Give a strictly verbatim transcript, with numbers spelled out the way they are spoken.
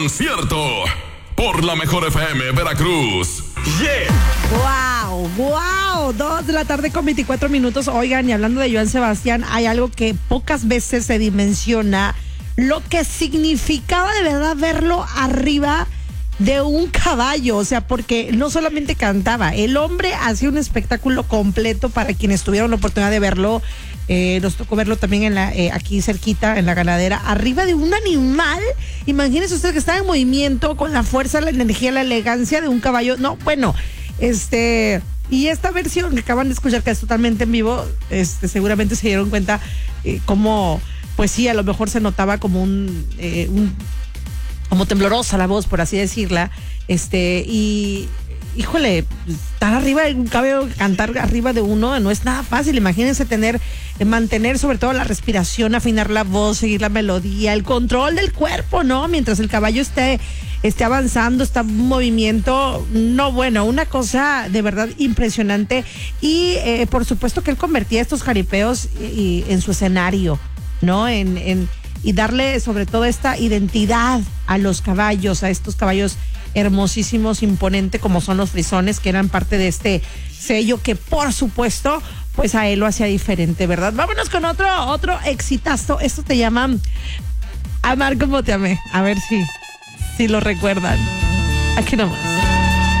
Concierto por la mejor F M Veracruz. Yeah. Wow, wow, dos de la tarde con veinticuatro minutos. Oigan, y hablando de Joan Sebastián, hay algo que pocas veces se dimensiona, lo que significaba de verdad verlo arriba de un caballo, o sea, porque no solamente cantaba, el hombre hacía un espectáculo completo. Para quienes tuvieron la oportunidad de verlo, eh, nos tocó verlo también en la, eh, aquí cerquita, en la ganadera, arriba de un animal. Imagínense ustedes que estaba en movimiento con la fuerza, la energía, la elegancia de un caballo. No, bueno, este, y esta versión que acaban de escuchar, que es totalmente en vivo, este, seguramente se dieron cuenta eh, cómo, pues sí, a lo mejor se notaba como un, eh, un como temblorosa la voz, por así decirla, este, y híjole, estar arriba de un caballo, cantar arriba de uno, no es nada fácil. Imagínense tener, mantener sobre todo la respiración, afinar la voz, seguir la melodía, el control del cuerpo, ¿no? Mientras el caballo esté, esté avanzando, está en movimiento, no, bueno, una cosa de verdad impresionante. Y eh, por supuesto que él convertía estos jaripeos y, y en su escenario, ¿no? En, en y darle sobre todo esta identidad a los caballos, a estos caballos hermosísimos, imponente como son los frisones, que eran parte de este sello que por supuesto pues a él lo hacía diferente, ¿verdad? Vámonos con otro, otro exitazo. Esto te llama Amar como te amé. A ver si, si lo recuerdan. Aquí nomás.